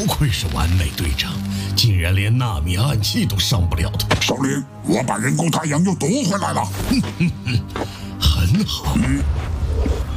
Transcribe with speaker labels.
Speaker 1: 愧是完美队长，竟然连纳米暗器都伤不了他。
Speaker 2: 首领，我把人工太阳又夺回来了。
Speaker 1: 很好。